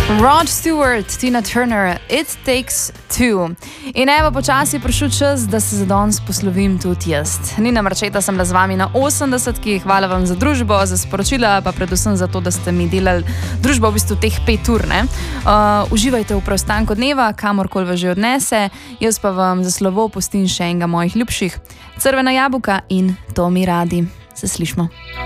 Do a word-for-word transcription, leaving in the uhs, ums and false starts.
Rod Stewart, Tina Turner, It Takes Two. In evo počasi je prišel čas, da se za danes poslovim tudi jaz. Nina Marčeta sem bila z vami na osemdesetki, hvala vam za družbo, za sporočila, pa predvsem za to, da ste mi delali družbo v bistvu teh pet ur. Ne? Uh, uživajte v preostanku dneva, kamorkoli vas že odnese, jaz pa vam za slovo pustim še enega mojih ljubših, Crvena jabuka in To mi radi. Se slišmo.